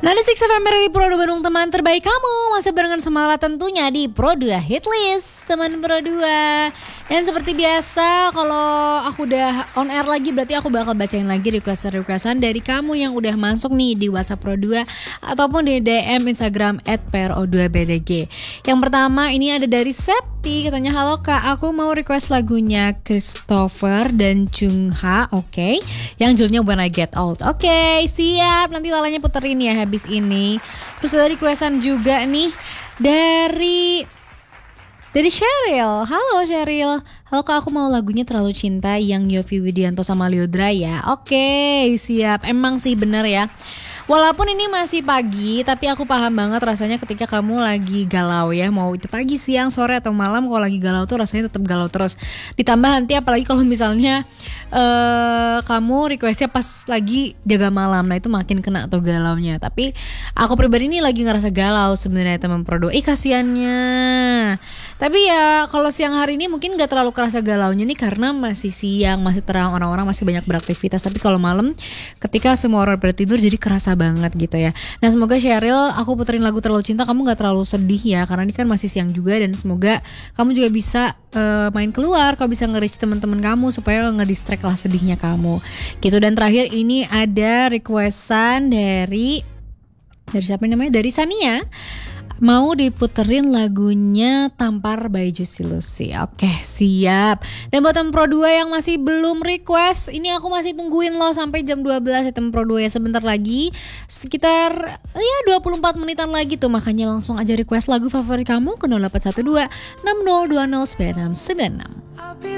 96 FM dari Pro 2 Bandung, teman terbaik kamu. Masih barengan Semala tentunya di Pro 2 Hitlist, teman Pro 2. Dan seperti biasa, kalau aku udah on air lagi, berarti aku bakal bacain lagi requestan dari kamu yang udah masuk nih di WhatsApp Pro 2 ataupun di DM Instagram @pro2bdg. Yang pertama ini ada dari Septi, katanya, halo kak, aku mau request lagunya Christopher dan Jungha, oke, yang judulnya When I Get Old. Oke, siap, nanti lalanya puterin ya habis ini. Terus ada requestan juga nih dari Cheryl. Halo Cheryl. Halo kak, aku mau lagunya Terlalu Cinta yang Yovie Widianto sama Lyudra ya. Oke, siap. Emang sih bener ya. Walaupun ini masih pagi, tapi aku paham banget rasanya ketika kamu lagi galau ya. Mau itu pagi, siang, sore, atau malam, kalau lagi galau tuh rasanya tetap galau terus. Ditambah nanti apalagi kalau misalnya kamu requestnya pas lagi jaga malam, nah itu makin kena tuh galaunya. Tapi aku pribadi ini lagi ngerasa galau sebenarnya, teman Pro 2. Kasiannya. Tapi ya kalau siang hari ini mungkin gak terlalu kerasa galaunya nih karena masih siang, masih terang, orang-orang masih banyak beraktivitas. Tapi kalau malam ketika semua orang bertidur jadi kerasa banget gitu ya. Nah semoga Cheryl, aku puterin lagu Terlalu Cinta, kamu gak terlalu sedih ya, karena ini kan masih siang juga. Dan semoga kamu juga bisa main keluar, kau bisa nge-reach teman-teman kamu supaya nge-distract lah sedihnya kamu gitu. Dan terakhir ini ada requestan dari siapa namanya, dari Sania, mau diputerin lagunya Tampar by Juicy Lucy. Oke, siap. Dan buat temen Pro 2 yang masih belum request, ini aku masih tungguin lo sampai jam 12 ya temen Pro 2 ya. Sebentar lagi, sekitar 24 menitan lagi tuh. Makanya langsung aja request lagu favorit kamu ke 0812 6020 9696.